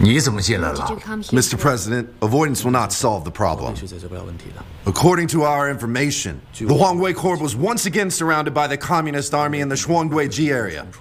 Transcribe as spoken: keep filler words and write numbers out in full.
你怎么进来了？ Mister President, avoidance will not solve the problem. According to our information, the Huangwei Corps was once again surrounded by the Communist Army in the Shuangdui Ji area.